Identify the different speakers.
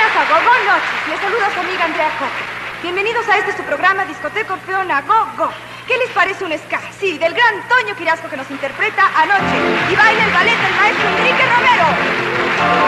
Speaker 1: Bienvenidas a Go Noches. Les saluda su amiga Andrea Coque. Bienvenidos a su programa Discoteca Orfeona Go. ¿Qué les parece un ska? Sí, del gran Toño Quirasco que nos interpreta Anoche. Y baila el ballet del maestro Enrique Romero.